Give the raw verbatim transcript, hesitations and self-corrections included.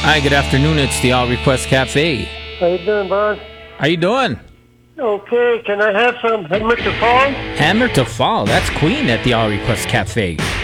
Hi, good afternoon. It's the All Request Cafe. How you doing, bud? How you doing? Okay, can I have some Hammer to Fall? Hammer to Fall. That's Queen at the All Request Cafe.